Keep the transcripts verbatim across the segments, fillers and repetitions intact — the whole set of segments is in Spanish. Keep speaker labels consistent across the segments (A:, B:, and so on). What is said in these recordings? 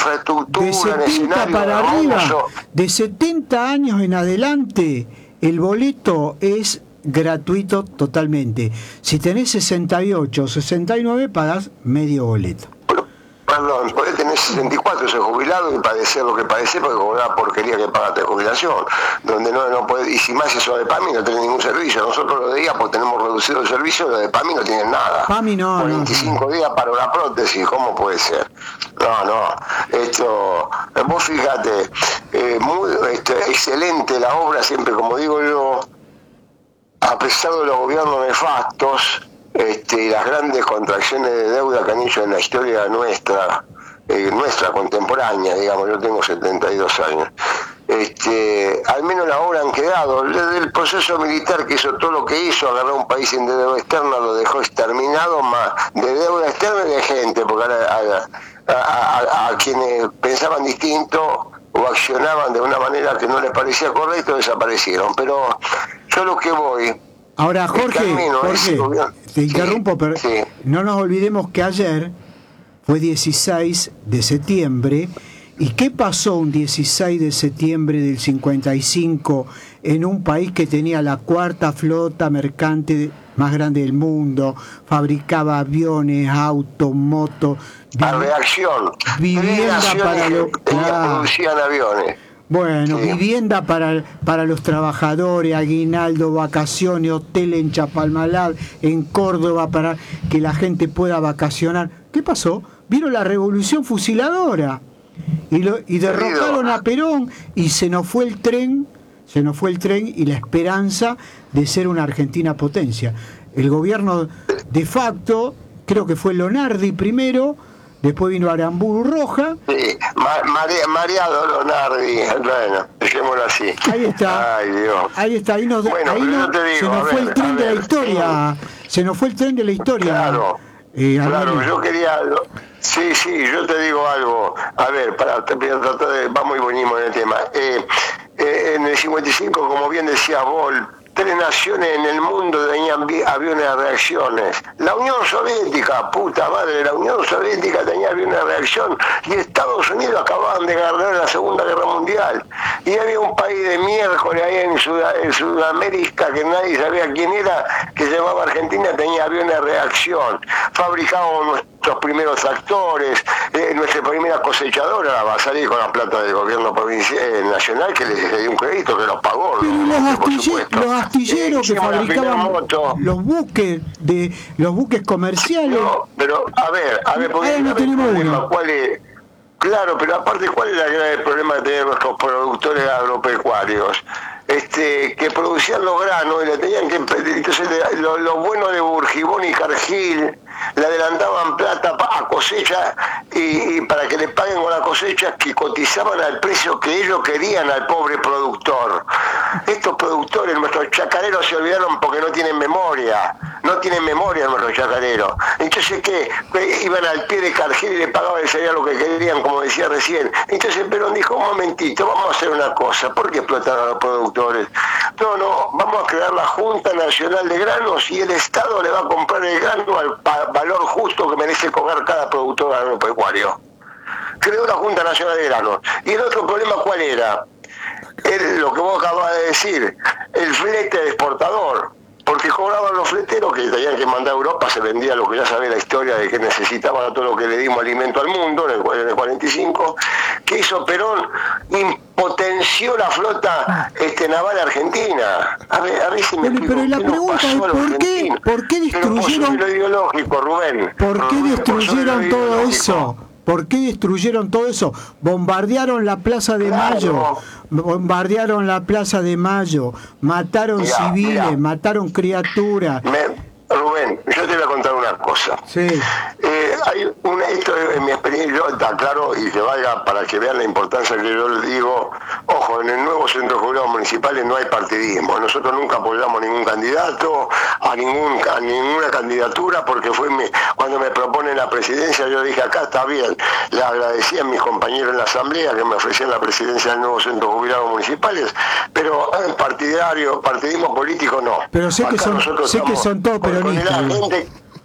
A: infraestructura,
B: de setenta
A: escenario
B: para arriba,
A: hermoso.
B: de setenta años en adelante, el boleto es gratuito totalmente. Si tenés sesenta y ocho o sesenta y nueve, pagás medio boleto.
A: Perdón, podés tener sesenta y cuatro, ser jubilado y padecer lo que padece porque cobrar la porquería que pagaste de jubilación, donde no, no podés, y si más eso de PAMI no tenés ningún servicio. Nosotros los de días pues tenemos reducido el servicio, los de PAMI no tienen nada.
B: PAMI no,
A: Por veinticinco
B: no.
A: días para una prótesis, ¿cómo puede ser? No, no, esto, vos fíjate, eh, muy, esto, excelente la obra, siempre como digo yo, a pesar de los gobiernos nefastos, Este, las grandes contracciones de deuda que han hecho en la historia nuestra, eh, nuestra contemporánea, digamos, yo tengo setenta y dos años, este, al menos la obra han quedado. Desde el proceso militar que hizo todo lo que hizo, agarró un país en deuda externa, lo dejó exterminado, más de deuda externa y de gente, porque a, a, a, a, a quienes pensaban distinto o accionaban de una manera que no les parecía correcto, desaparecieron. Pero yo lo que voy...
B: Ahora, Jorge,
A: camino,
B: Jorge, te interrumpo,
A: sí,
B: pero
A: sí.
B: no nos olvidemos que ayer fue dieciséis de septiembre. ¿Y qué pasó un dieciséis de septiembre del cincuenta y cinco en un país que tenía la cuarta flota mercante más grande del mundo, fabricaba aviones, autos, motos,
A: a reacción,
B: vivienda para los...
A: Claro. Producían aviones.
B: Bueno,
A: sí.
B: Vivienda para, para los trabajadores, aguinaldo, vacaciones, hotel en Chapalmalal, en Córdoba, para que la gente pueda vacacionar. ¿Qué pasó? Vino la revolución fusiladora y, lo, y derrocaron a Perón y se nos fue el tren, se nos fue el tren y la esperanza de ser una Argentina potencia. El gobierno de facto, creo que fue Lonardi primero, después vino Aramburu Roja.
A: Sí, María, Mariado Lonardi, bueno, dejémoslo así.
B: Ahí está.
A: Ay, Dios.
B: Ahí está, ahí nos,
A: bueno,
B: ahí nos,
A: te digo,
B: se nos fue
A: ver,
B: el tren de
A: ver,
B: la historia. Sí. Se nos fue el tren de la historia.
A: Claro,
B: eh,
A: claro, yo quería... Sí, sí, yo te digo algo. A ver, para tratar de... Vamos y venimos en el tema. Eh, eh, en el cincuenta y cinco, como bien decía vos, tres naciones en el mundo tenían aviones de reacciones. La Unión Soviética, puta madre, la Unión Soviética tenía aviones de reacción y Estados Unidos acababan de ganar la Segunda Guerra Mundial. Y había un país de miércoles ahí en, Sud en Sudamérica que nadie sabía quién era, que se llamaba Argentina, tenía aviones de reacción. Fabricábamos nuestros primeros tractores, eh, nuestra primera cosechadora va a salir con la plata del gobierno provincial, eh, nacional, que les dio un crédito que los pagó.
B: Pero
A: ¿no?
B: los,
A: Por
B: astilleros, los astilleros
A: eh,
B: que fabricaban los buques de los buques comerciales.
A: No, pero a ver, a ver, porque
B: no tenemos uno.
A: ¿Cuál es? Claro, pero aparte, ¿cuál es la gran problema que tienen nuestros productores agropecuarios? Este, que producían los granos y le tenían que... Entonces, lo, lo bueno de Burgibón y Cargill, le adelantaban plata a cosecha y, y para que le paguen con la cosecha que cotizaban al precio que ellos querían al pobre productor. Estos productores, nuestros chacareros, se olvidaron porque no tienen memoria, no tienen memoria nuestros chacareros. Entonces, ¿qué? Iban al pie de Cargill y le pagaban el salario lo que querían, como decía recién. Entonces Perón dijo, un momentito, vamos a hacer una cosa, ¿por qué explotar a los productores? No, no, vamos a crear la Junta Nacional de Granos y el Estado le va a comprar el grano al valor justo que merece cobrar cada productor agropecuario. Creó la Junta Nacional de Granos. Y el otro problema, ¿cuál era? El, lo que vos acabas de decir, el flete de exportador. Porque cobraban los fleteros que tenían que mandar a Europa, se vendía lo que ya sabés la historia de que necesitaban todo lo que le dimos alimento al mundo en el, en el cuarenta y cinco. ¿Qué hizo Perón? Impotenció la flota este, naval argentina. A ver, a ver si me
B: pero, pero la pregunta es ¿por qué, ¿por qué destruyeron
A: lo ideológico, Rubén?
B: ¿Por qué
A: Rubén,
B: destruyeron todo eso? ¿Por qué destruyeron todo eso? Bombardearon la Plaza de claro. Mayo, bombardearon la Plaza de Mayo, mataron mirá, civiles, mirá. mataron criaturas.
A: Me, Rubén, yo te voy a contar una cosa.
B: Sí.
A: Eh, hay una, esto es mi experiencia, yo está claro, y que valga para que vean la importancia que yo les digo. Ojo, en el nuevo centro de jubilados municipales no hay partidismo. Nosotros nunca apoyamos a ningún candidato, a, ningún, a ninguna candidatura, porque fue mi, cuando me proponen la presidencia, yo dije, acá está bien. Le agradecí a mis compañeros en la asamblea que me ofrecían la presidencia del nuevo centro de jubilados municipales, pero en partidario, partidismo político no.
B: Pero sé que son, sé que son todos peronistas.
A: La gente,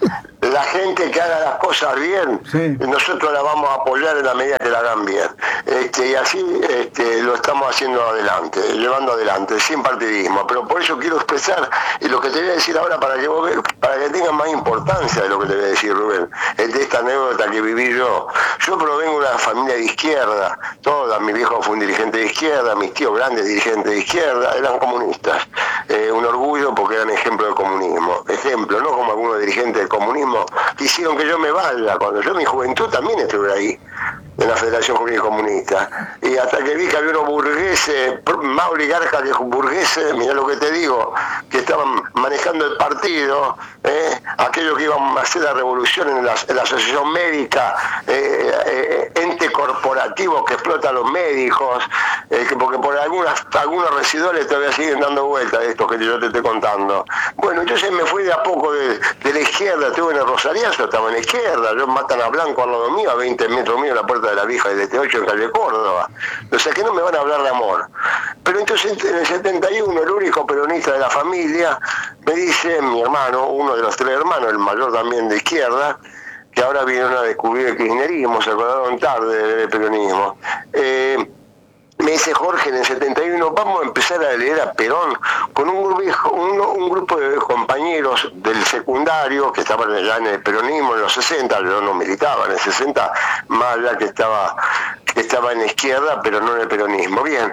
A: la gente que haga las cosas bien, sí. nosotros la vamos a apoyar en la medida que la hagan bien. Este, y así este, lo estamos haciendo adelante, llevando adelante, sin partidismo. Pero por eso quiero expresar, y lo que te voy a decir ahora para que vos ve, para que tenga más importancia de lo que te voy a decir, Rubén, es de esta anécdota que viví yo. Yo provengo de una familia de izquierda, toda, mi viejo fue un dirigente de izquierda, mis tíos grandes dirigentes de izquierda, eran comunistas. Eh, un orgullo porque eran ejemplo de comunismo. Ejemplo, no como algunos dirigentes del comunismo que hicieron que yo me vaya. Cuando yo en mi juventud también estuve ahí, en la Federación Juvenil Comunista. Y hasta que vi que había unos burgueses, más oligarcas que burgueses, mirá lo que te digo, que estaban manejando el partido, ¿eh? aquellos que iban a hacer la revolución en la, en la asociación médica, eh, eh, ente corporativo que explota a los médicos, eh, que porque por algunas, algunos residuales todavía siguen dando vueltas de estos que yo te estoy contando. Bueno, entonces me fui de a poco de, de la izquierda, estuve en el Rosariazo, estaba en la izquierda, yo matan a Blanco al lado mío, a veinte metros mío en la puerta de la vieja del T ocho en calle Córdoba. O sea que no me van a hablar de amor. Pero entonces en el setenta y uno el único peronista de la familia me dice, mi hermano, uno de los tres hermanos, el mayor también de izquierda, que ahora vinieron a descubrir el kirchnerismo, se acordaron tarde del peronismo. Eh, me dice, Jorge, en el setenta y uno vamos a empezar a leer a Perón con un grupo, un, un grupo de compañeros del secundario que estaban ya en el peronismo en los sesenta, yo no militaba en el sesenta, más allá que estaba, que estaba en la izquierda, pero no en el peronismo. Bien,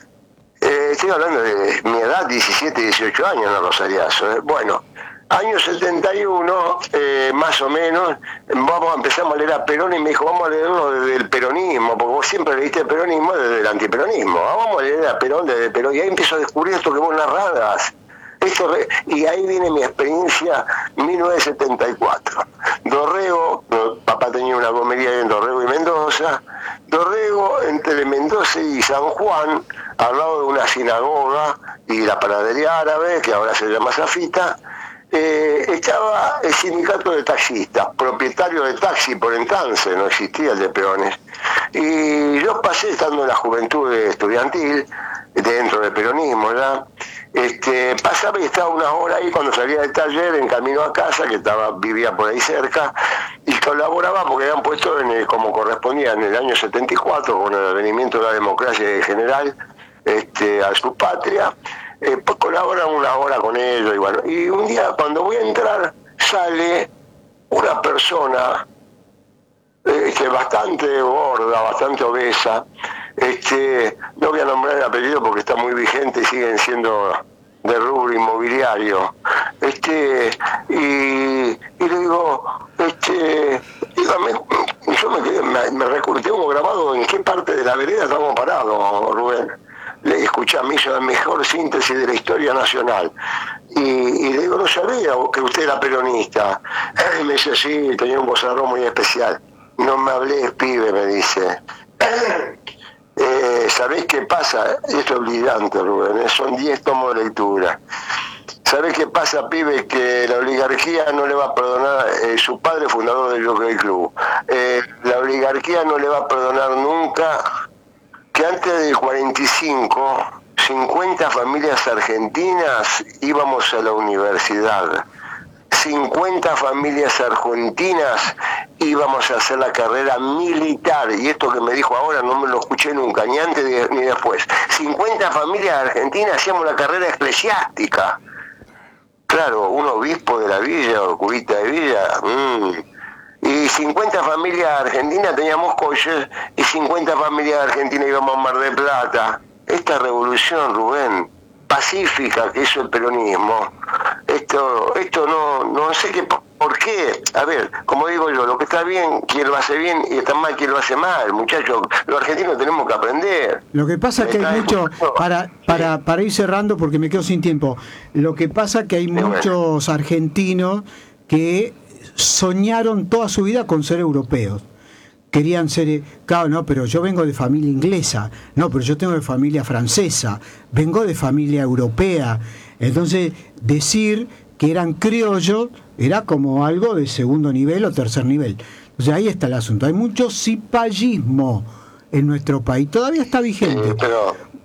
A: eh, estoy hablando de mi edad, diecisiete, dieciocho años en el Rosariazo. ¿eh? Bueno, año setenta y uno, eh, más o menos, vamos a empezar a leer a Perón y me dijo, vamos a leerlo desde el peronismo, porque vos siempre leíste el peronismo desde el antiperonismo, vamos a leer a Perón desde el Perón, y ahí empiezo a descubrir esto que vos narradas. Esto re... Y ahí viene mi experiencia, mil novecientos setenta y cuatro. Dorrego, papá tenía una comedia en Dorrego y Mendoza, Dorrego entre Mendoza y San Juan, al lado de una sinagoga y la panadería árabe, que ahora se llama Zafita, Eh, estaba el sindicato de taxistas, propietario de taxi por entonces, no existía el de peones. Y yo pasé, estando en la juventud estudiantil, dentro del peronismo ya, este, pasaba y estaba una hora ahí cuando salía del taller en camino a casa, que estaba vivía por ahí cerca, y colaboraba porque habían puesto, en el, como correspondía en el año setenta y cuatro, con el advenimiento de la democracia en general, este, a su patria, Eh, pues colaboran una hora con ellos y bueno, y un día cuando voy a entrar sale una persona este, bastante gorda, bastante obesa, este, no voy a nombrar el apellido porque está muy vigente y siguen siendo de rubro inmobiliario, este, y, y le digo, este, dígame, yo me quedé, me, me recuerdo, tengo grabado en qué parte de la vereda estamos parados, Rubén. Le escuché, me hizo la mejor síntesis de la historia nacional. Y, y le digo, no sabía que usted era peronista. Él me dice, sí, tenía un vozarrón muy especial. No me hablé, pibe, me dice. Eh, ¿Sabés qué pasa? Esto es brillante, Rubén, ¿eh? Son diez tomos de lectura. ¿Sabés qué pasa, pibe? Que la oligarquía no le va a perdonar, eh, su padre fundador del Jockey Club, eh, la oligarquía no le va a perdonar nunca que antes del cuarenta y cinco, cincuenta familias argentinas íbamos a la universidad. cincuenta familias argentinas íbamos a hacer la carrera militar. Y esto que me dijo ahora no me lo escuché nunca, ni antes ni después. cincuenta familias argentinas hacíamos la carrera eclesiástica. Claro, un obispo de la villa o curita de villa... Mmm. Y cincuenta familias argentinas teníamos coches y cincuenta familias argentinas íbamos a Mar del Plata. Esta revolución, Rubén, pacífica que hizo el peronismo, esto esto no no sé qué por qué. A ver, como digo yo, lo que está bien, quien lo hace bien, y está mal, quien lo hace mal. Muchachos, los argentinos tenemos que aprender.
B: Lo que pasa es que hay mucho, para, para, para ir cerrando porque me quedo sin tiempo, lo que pasa es que hay muchos argentinos que soñaron toda su vida con ser europeos. Querían ser, claro, no, pero yo vengo de familia inglesa, no, pero yo tengo de familia francesa, vengo de familia europea. Entonces, decir que eran criollos era como algo de segundo nivel o tercer nivel. O sea, ahí está el asunto. Hay mucho cipallismo en nuestro país, todavía está vigente.
A: Sí, pero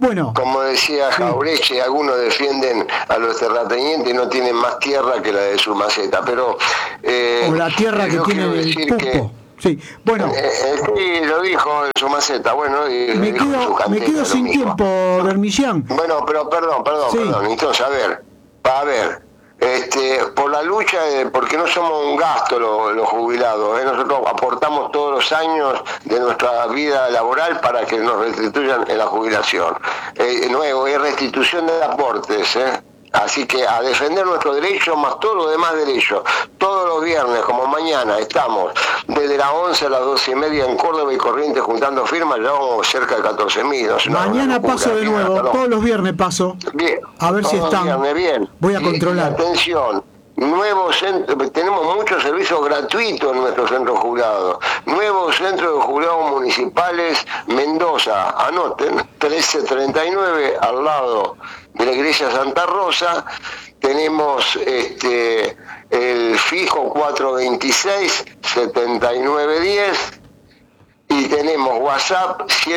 B: Bueno.
A: Como decía Jaureche, sí. Algunos defienden a los terratenientes y no tienen más tierra que la de su maceta, pero...
B: Eh, o la tierra que tiene el pulpo. Que, sí, bueno.
A: Eh, eh, sí, lo dijo en su maceta, bueno, y
B: me
A: dijo
B: quedo,
A: su cantera,
B: me quedo sin
A: mismo.
B: tiempo, Bermillán.
A: Bueno, pero perdón, perdón, sí. perdón, entonces, a ver, a ver, este, por la lucha, de, porque no somos un gasto los, los jubilados, ¿eh? Nosotros aportamos todos los años de nuestra vida laboral para que nos restituyan en la jubilación. Eh, nuevo, es restitución de aportes, ¿eh? Así que a defender nuestros derechos más todos los demás derechos. Todos los viernes, como mañana, estamos desde las once a las doce y media en Córdoba y Corrientes juntando firmas, ya vamos cerca de catorce mil. No,
B: mañana locura, paso de nuevo, perdón. Todos los viernes paso.
A: Bien.
B: A ver si están.
A: Viernes, bien.
B: Voy a controlar.
A: Y, y atención. Nuevos centros, tenemos muchos servicios gratuitos en nuestros centros jubilados. Nuevos centros de jubilados municipales, Mendoza, anoten, trece treinta y nueve, al lado de la iglesia Santa Rosa. Tenemos este el fijo cuatro veintiséis, setenta y nueve diez. Y tenemos WhatsApp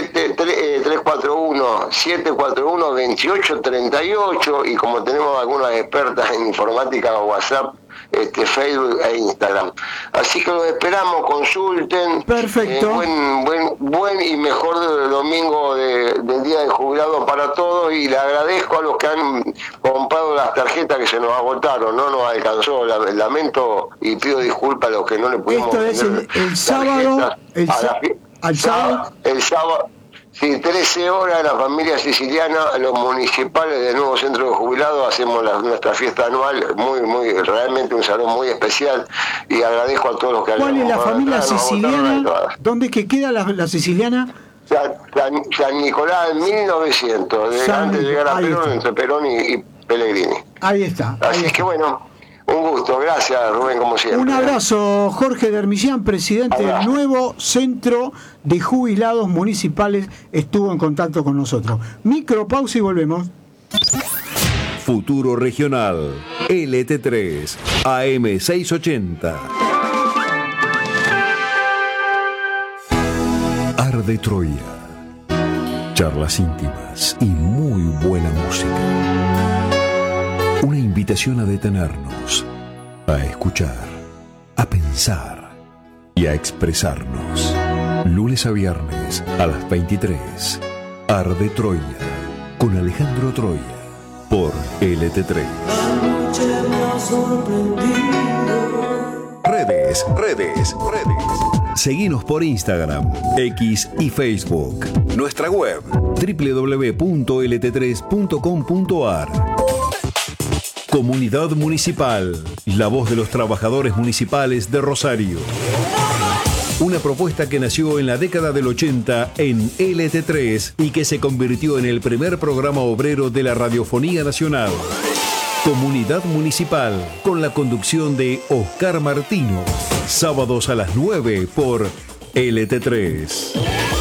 A: tres cuatro uno, siete cuatro uno, veintiocho treinta y ocho, y como tenemos algunas expertas en informática, WhatsApp, este, Facebook e Instagram. Así que los esperamos, consulten.
B: Perfecto.
A: Eh, buen, buen, buen y mejor de domingo de, del Día del Jubilado para todos, y le agradezco a los que han comprado las tarjetas que se nos agotaron, no nos alcanzó. Lamento y pido disculpas a los que no le pudimos.
B: Esto es el, el sábado. El sábado. ¿Al sábado?
A: El sábado, sí, trece horas, la familia siciliana, los municipales del nuevo centro de jubilados, hacemos la, nuestra fiesta anual, muy, muy, realmente un salón muy especial, y agradezco a todos los que han...
B: ¿Cuál es la familia siciliana? ¿Dónde que queda la, la siciliana?
A: San, San, San Nicolás en mil novecientos, de, antes de llegar a Perón, está. Entre Perón y, y Pellegrini.
B: Ahí está. Ahí
A: Así
B: está.
A: es que bueno... Un gusto, gracias Rubén, como siempre.
B: Un abrazo, Jorge Dermillán, presidente del nuevo Centro de Jubilados Municipales, estuvo en contacto con nosotros. Micropausa y volvemos.
C: Futuro Regional, L T tres, A M seiscientos ochenta. Arde Troya. Charlas íntimas y muy buena música. Una invitación a detenernos, a escuchar, a pensar y a expresarnos. Lunes a viernes a las veintitrés. Arde Troya con Alejandro Troya por L T tres. Redes, redes, redes. Seguinos por Instagram, X y Facebook. Nuestra web doble u doble u doble u punto l t tres punto com punto a r. Comunidad Municipal, la voz de los trabajadores municipales de Rosario. Una propuesta que nació en la década del ochenta en L T tres y que se convirtió en el primer programa obrero de la radiofonía nacional. Comunidad Municipal, con la conducción de Oscar Martino. Sábados a las nueve por L T tres.